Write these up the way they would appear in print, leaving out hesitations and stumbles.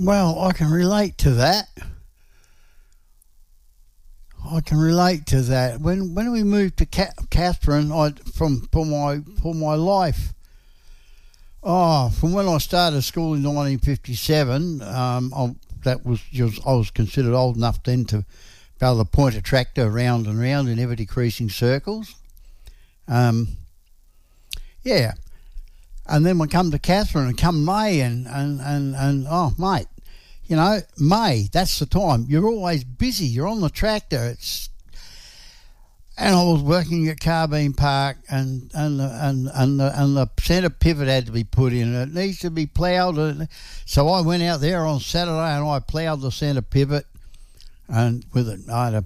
Well, I can relate to that. When we moved to Catherine, for my life. From when I started school in 1957, I was considered old enough then to be able to point a tractor round and round in ever decreasing circles. Yeah. And then we come to Catherine and come May and mate, May, that's the time. You're always busy. You're on the tractor. And I was working at Carbine Park and the centre pivot had to be put in. It needs to be ploughed. So I went out there on Saturday and I ploughed the centre pivot, and with it I had a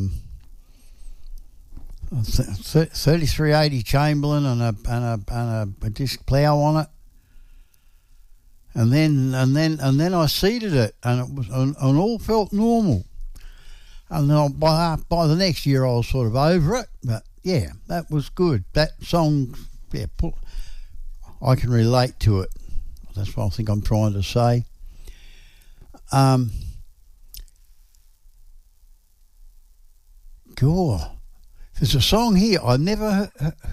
3380 Chamberlain and a disc plough on it. And then I seeded it, and it was and all felt normal. And then by the next year, I was sort of over it. But yeah, that was good. That song, yeah, I can relate to it. That's what I think I'm trying to say. There's a song here I've never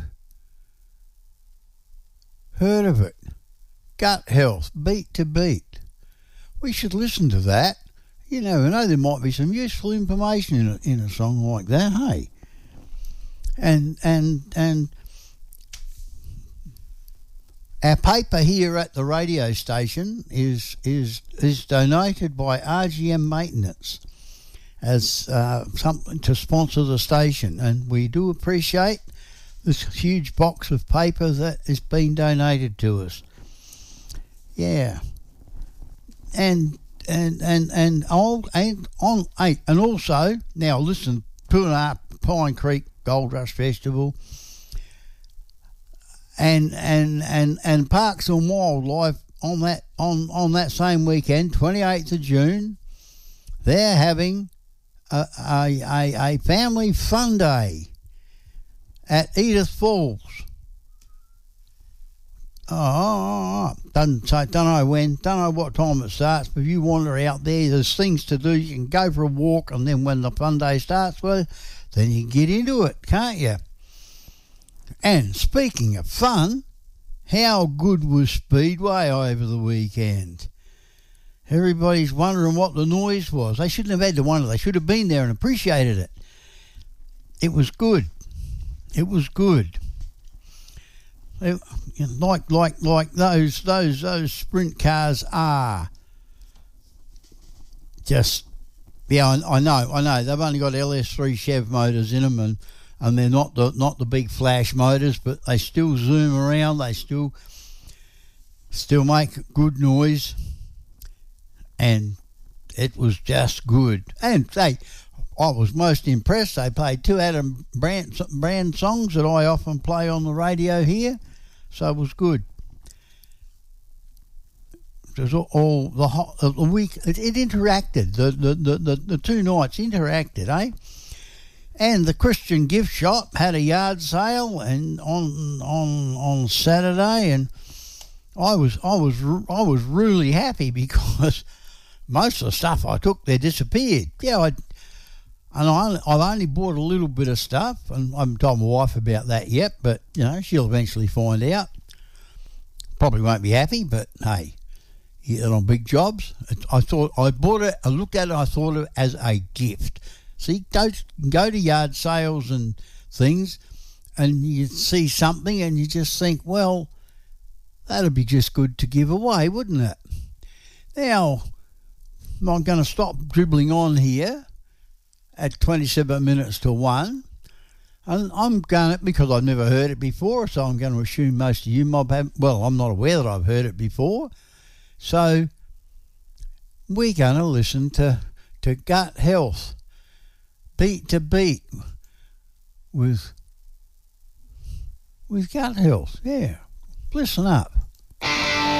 heard of it. Gut Health, Beat to Beat. We should listen to that. You never know, there might be some useful information in a song like that, hey? And our paper here at the radio station is donated by RGM Maintenance as something to sponsor the station, and we do appreciate this huge box of paper that is being donated to us. Yeah, and also now listen, 2.5 Pine Creek Gold Rush Festival and Parks and Wildlife on that same weekend, 28th of June, they're having a family fun day at Edith Falls. Don't know when, don't know what time it starts, but if you wander out there's things to do. You can go for a walk, and then when the fun day starts, well, then you can get into it, can't you? And speaking of fun, how good was Speedway over the weekend? Everybody's wondering what the noise was. They shouldn't have had to wonder. They should have been there and appreciated it. It was good. It was good. Like those sprint cars are just, yeah, I know they've only got LS3 Chev motors in them, and they're not the big flash motors, but they still zoom around. They still make good noise, and it was just good. And I was most impressed. They played two Adam Brand songs that I often play on the radio here. So it was good. It was all the week. It interacted. The 2 nights interacted, eh? And the Christian gift shop had a yard sale and on Saturday, and I was really happy because most of the stuff I took there disappeared. Yeah, I've only bought a little bit of stuff, and I haven't told my wife about that yet, but, she'll eventually find out. Probably won't be happy, but, hey, you on big jobs. I bought it, I looked at it, I thought of it as a gift. See, go to yard sales and things, and you see something, and you just think, well, that'd be just good to give away, wouldn't it? Now, I'm going to stop dribbling on here at 27 minutes to 1, and I'm going to, because I've never heard it before, so I'm going to assume most of you mob have. Well, I'm not aware that I've heard it before, so we're going to listen to Gut Health, Beat to Beat with Gut Health. Yeah, listen up.